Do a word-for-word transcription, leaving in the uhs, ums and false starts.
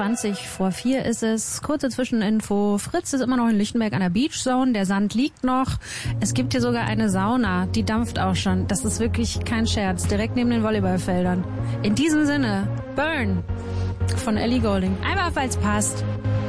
zwanzig vor vier ist es. Kurze Zwischeninfo. Fritz ist immer noch in Lichtenberg an der Beach Zone. Der Sand liegt noch. Es gibt hier sogar eine Sauna. Die dampft auch schon. Das ist wirklich kein Scherz. Direkt neben den Volleyballfeldern. In diesem Sinne, Burn von Ellie Goulding. Einfach, weil es passt.